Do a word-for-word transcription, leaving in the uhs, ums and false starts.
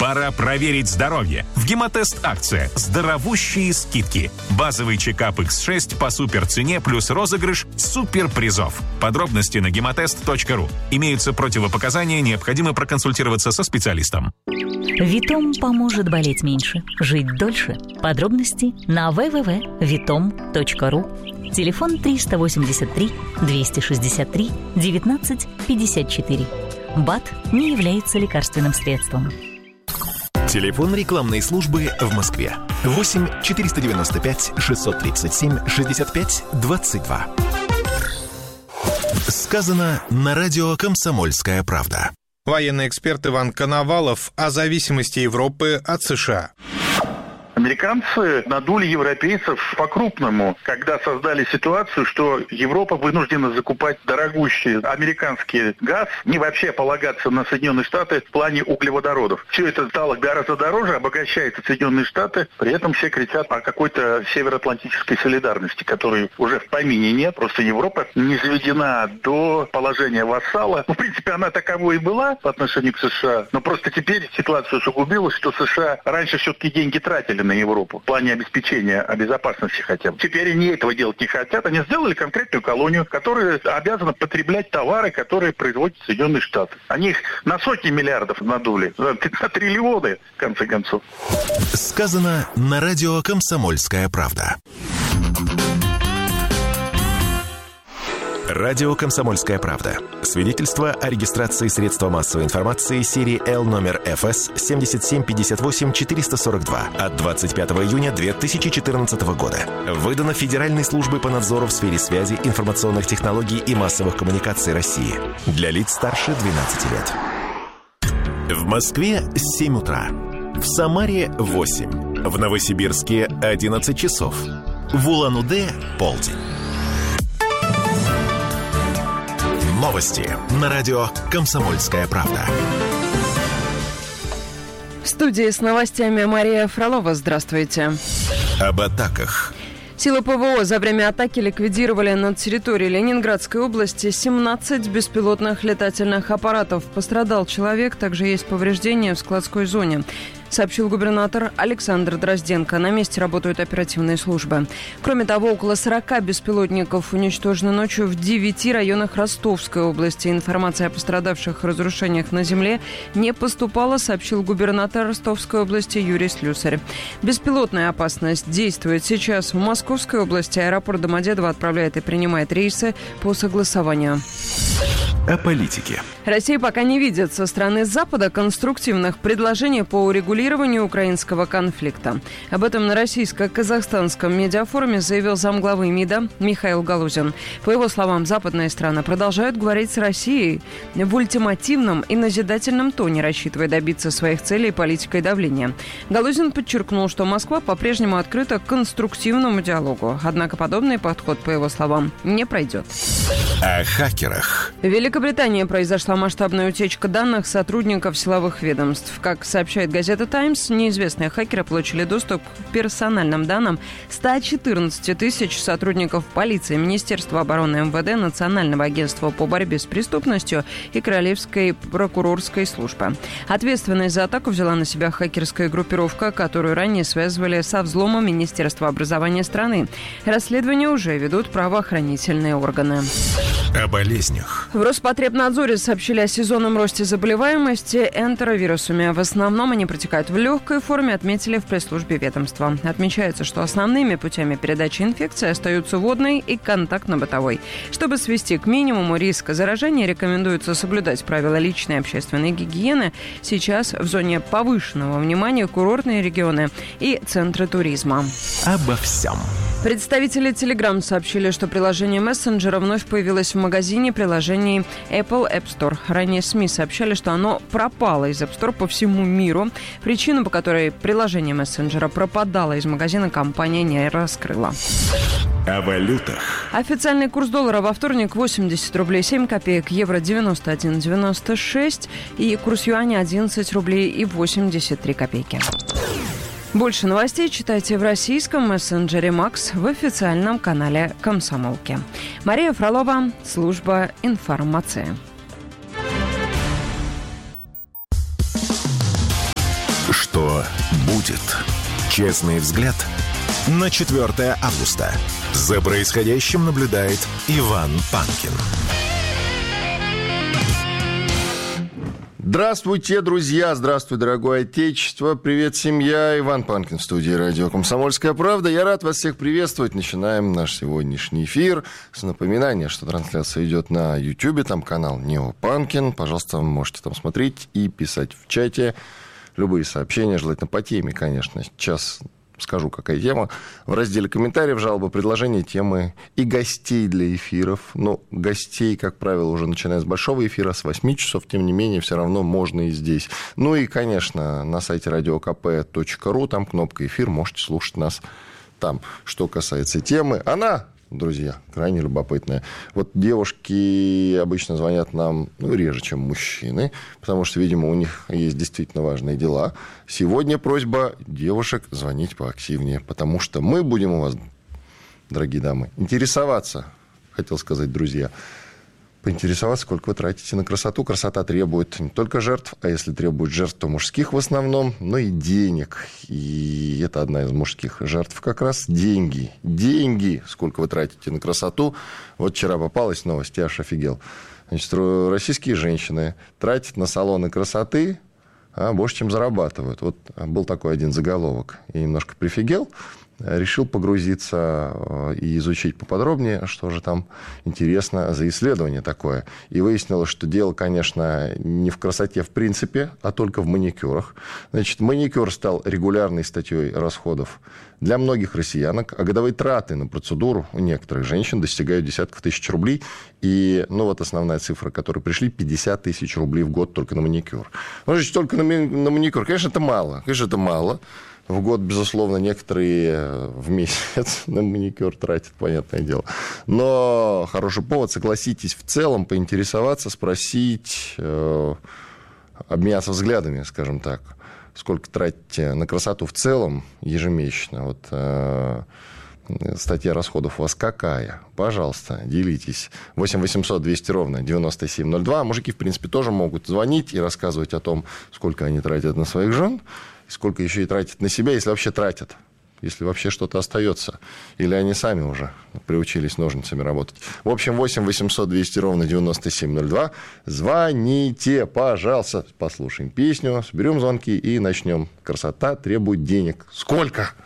Пора проверить здоровье. В Гемотест акция «Здоровущие скидки». Базовый чекап икс шесть по суперцене плюс розыгрыш суперпризов. Подробности на гемотест точка ру. Имеются противопоказания, необходимо проконсультироваться со специалистом. Витом поможет болеть меньше, жить дольше. Подробности на дабл ю дабл ю дабл ю точка витом точка ру. Телефон триста восемьдесят три двести шестьдесят три девятнадцать пятьдесят четыре. БАД не является лекарственным средством. Телефон рекламной службы в Москве. восемь четыреста девяносто пять шестьсот тридцать семь шестьдесят пять двадцать два. Сказано на радио «Комсомольская правда». Военный эксперт Иван Коновалов о зависимости Европы от США. Американцы надули европейцев по-крупному, когда создали ситуацию, что Европа вынуждена закупать дорогущий американский газ, не вообще полагаться на Соединенные Штаты в плане углеводородов. Все это стало гораздо дороже, обогащаются Соединенные Штаты, при этом все кричат о какой-то североатлантической солидарности, которой уже в помине нет. Просто Европа не заведена до положения вассала. Ну, в принципе, она таковой и была по отношению к США, но просто теперь ситуация усугубилась, что США раньше все-таки деньги тратили на Европу в плане обеспечения безопасности хотя бы. Теперь они этого делать не хотят. Они сделали конкретную колонию, которая обязана потреблять товары, которые производят Соединенные Штаты. Они их на сотни миллиардов надули, на триллионы, в конце концов. Сказано на радио «Комсомольская правда». Радио «Комсомольская правда». Свидетельство о регистрации средства массовой информации серии Л номер эф эс семь семь пять восемь четыре сорок два от двадцать пятого июня две тысячи четырнадцатого года. Выдано Федеральной службой по надзору в сфере связи, информационных технологий и массовых коммуникаций России. Для лиц старше двенадцати лет. В Москве семь утра. В Самаре восемь. В Новосибирске одиннадцать часов. В Улан-Удэ полдень. Новости на радио «Комсомольская правда». В студии с новостями Мария Фролова. Здравствуйте. Об атаках. Силы ПВО за время атаки ликвидировали на территории Ленинградской области семнадцать беспилотных летательных аппаратов. Пострадал человек, также есть повреждения в складской зоне, сообщил губернатор Александр Дрозденко. На месте работают оперативные службы. Кроме того, около сорока беспилотников уничтожены ночью в девяти районах Ростовской области. Информация о пострадавших и разрушениях на земле не поступала, сообщил губернатор Ростовской области Юрий Слюсарь. Беспилотная опасность действует сейчас в Московской области. Аэропорт Домодедово отправляет и принимает рейсы по согласованию. О политике. Россия пока не видит со стороны Запада конструктивных предложений по урегулированию украинского конфликта. Об этом на российско-казахстанском медиафоруме заявил замглавы МИДа Михаил Галузин. По его словам, западные страны продолжают говорить с Россией в ультимативном и назидательном тоне, рассчитывая добиться своих целей политикой давления. Галузин подчеркнул, что Москва по-прежнему открыта к конструктивному диалогу. Однако подобный подход, по его словам, не пройдет. О хакерах. В Великобритании произошла масштабная утечка данных сотрудников силовых ведомств. Как сообщает газета «Таймс», неизвестные хакеры получили доступ к персональным данным ста четырнадцати тысяч сотрудников полиции, Министерства обороны, эм вэ дэ, Национального агентства по борьбе с преступностью и Королевской прокурорской службы. Ответственность за атаку взяла на себя хакерская группировка, которую ранее связывали со взломом Министерства образования страны. Расследование уже ведут правоохранительные органы. О болезнях. В Роспотребнадзоре сообщили о сезонном росте заболеваемости энтеровирусами. В основном они протекают в легкой форме, отметили в пресс-службе ведомства. Отмечается, что основными путями передачи инфекции остаются водный и контактно-бытовой. Чтобы свести к минимуму риск заражения, рекомендуется соблюдать правила личной и общественной гигиены. Сейчас в зоне повышенного внимания курортные регионы и центры туризма. Обо всем. Представители Telegram сообщили, что приложение мессенджера вновь появилось в магазине приложений Apple App Store. Ранее СМИ сообщали, что оно пропало из App Store по всему миру. Причину, по которой приложение мессенджера пропадало из магазина, компания не раскрыла. О валютах. Официальный курс доллара во вторник восемьдесят рублей семь копеек, евро девяносто один девяносто шесть и курс юаня одиннадцать рублей и восемьдесят три копейки. Больше новостей читайте в российском мессенджере Макс в официальном канале «Комсомолки». Мария Фролова, служба информации. будет. Честный взгляд на четвёртое августа. За происходящим наблюдает Иван Панкин. Здравствуйте, друзья! Здравствуй, дорогое отечество! Привет, семья! Иван Панкин в студии радио «Комсомольская правда». Я рад вас всех приветствовать. Начинаем наш сегодняшний эфир с напоминания, что трансляция идет на YouTube, там канал Нео Панкин. Пожалуйста, вы можете там смотреть и писать в чате любые сообщения, желательно по теме, конечно. Сейчас скажу, какая тема. В разделе комментариев, жалобы, предложения, темы и гостей для эфиров. Ну, гостей, как правило, уже начиная с большого эфира, с восьми часов, тем не менее, все равно можно и здесь. Ну и, конечно, на сайте радио ка пэ точка ру, там кнопка «Эфир», можете слушать нас там. Что касается темы, она... Друзья, крайне любопытная. Вот девушки обычно звонят нам, ну, реже, чем мужчины, потому что, видимо, у них есть действительно важные дела. Сегодня просьба девушек звонить поактивнее, потому что мы будем у вас, дорогие дамы, интересоваться, хотел сказать, друзья, поинтересоваться, сколько вы тратите на красоту. Красота требует не только жертв, а если требует жертв, то мужских в основном, но и денег. И это одна из мужских жертв как раз. Деньги. Деньги. Сколько вы тратите на красоту. Вот вчера попалась новость, я аж офигел. Значит, российские женщины тратят на салоны красоты а больше, чем зарабатывают. Вот был такой один заголовок. Я немножко прифигел. Решил погрузиться и изучить поподробнее, что же там интересно за исследование такое. И выяснилось, что дело, конечно, не в красоте в принципе, а только в маникюрах. Значит, маникюр стал регулярной статьей расходов для многих россиянок, а годовые траты на процедуру у некоторых женщин достигают десятков тысяч рублей. И, ну, вот основная цифра, к которой пришли, пятьдесят тысяч рублей в год только на маникюр. Ну, значит, только на, ми- на маникюр. Конечно, это мало. Конечно, это мало. В год, безусловно, некоторые в месяц на маникюр тратят, понятное дело. Но хороший повод, согласитесь, в целом поинтересоваться, спросить, э, обменяться взглядами, скажем так. Сколько тратите на красоту в целом ежемесячно? Вот э, статья расходов у вас какая? Пожалуйста, делитесь. восемь восемьсот двести ровно девяносто семь ноль два. Мужики, в принципе, тоже могут звонить и рассказывать о том, сколько они тратят на своих жен. Сколько еще и тратят на себя, если вообще тратят, если вообще что-то остается. Или они сами уже приучились ножницами работать. В общем, восемь восемьсот двести ровно девяносто семь ноль два. Звоните, пожалуйста. Послушаем песню, соберем звонки и начнем. Красота требует денег. Сколько?